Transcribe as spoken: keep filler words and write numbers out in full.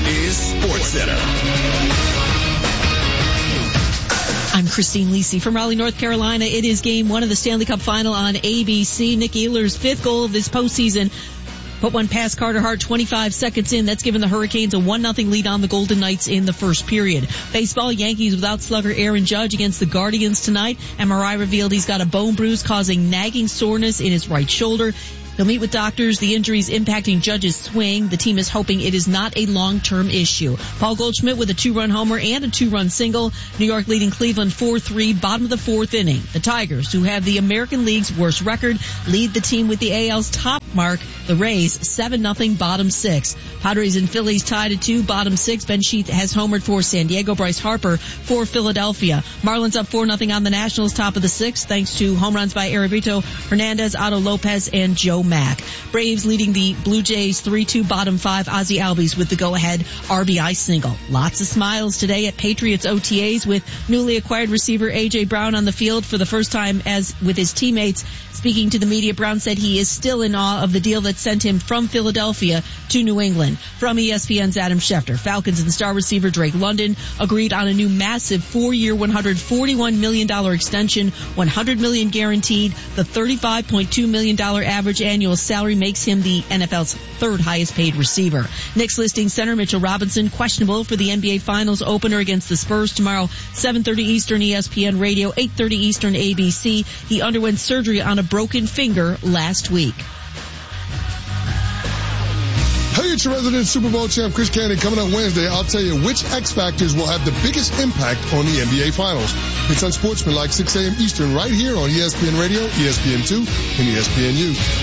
is SportsCenter. I'm Christine Lisi from Raleigh, North Carolina. It is game one of the Stanley Cup Final on A B C. Nick Ehlers' fifth goal of this postseason put one past Carter Hart twenty-five seconds in. That's given the Hurricanes a one nothing lead on the Golden Knights in the first period. Baseball, Yankees without slugger Aaron Judge against the Guardians tonight. M R I revealed he's got a bone bruise causing nagging soreness in his right shoulder. He'll meet with doctors. The injuries impacting Judge's swing. The team is hoping it is not a long-term issue. Paul Goldschmidt with a two-run homer and a two-run single. New York leading Cleveland four three, bottom of the fourth inning. The Tigers, who have the American League's worst record, lead the team with the A L's top mark. The Rays, seven nothing, bottom six. Padres and Phillies tied at two, bottom six. Ben Sheath has homered for San Diego. Bryce Harper for Philadelphia. Marlins up four nothing on the Nationals, top of the sixth, thanks to home runs by Aribito, Hernandez, Otto Lopez, and Joe Mack. Braves leading the Blue Jays three two, bottom five. Ozzie Albies with the go-ahead R B I single. Lots of smiles today at Patriots O T As with newly acquired receiver A J. Brown on the field for the first time as with his teammates. Speaking to the media, Brown said he is still in awe of the deal that sent him from Philadelphia to New England. From E S P N's Adam Schefter, Falcons and star receiver Drake London agreed on a new massive four-year, one hundred forty-one million dollars extension, one hundred million dollars guaranteed. The thirty-five point two million dollars average annual salary makes him the N F L's third highest paid receiver. Knicks listing center Mitchell Robinson questionable for the N B A Finals opener against the Spurs tomorrow, seven thirty Eastern E S P N Radio, eight thirty Eastern A B C. He underwent surgery on a broken finger last week. Hey, it's your resident Super Bowl champ, Chris Cannon. Coming up Wednesday, I'll tell you which X Factors will have the biggest impact on the N B A Finals. It's Unsportsmanlike, six a.m. Eastern, right here on E S P N Radio, E S P N two, and E S P N U.